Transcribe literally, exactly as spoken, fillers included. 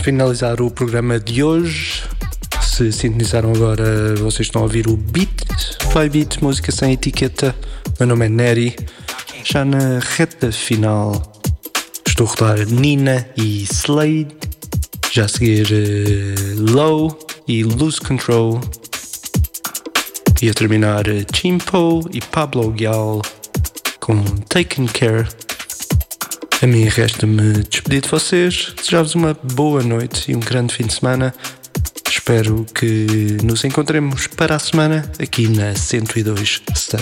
finalizar o programa de hoje. Se sintonizaram agora, vocês estão a ouvir o Beat, Fly Beat, música sem etiqueta. Meu nome é Neri. Já na reta final estou a rodar Nina e Slade. Já a seguir uh, Low e Lose Control. E a terminar uh, Chimpo e Pablo Gyal com Taken Care. A mim resta-me despedir de vocês. Desejar-vos uma boa noite e um grande fim de semana. Espero que nos encontremos para a semana aqui na cento e dois Stage.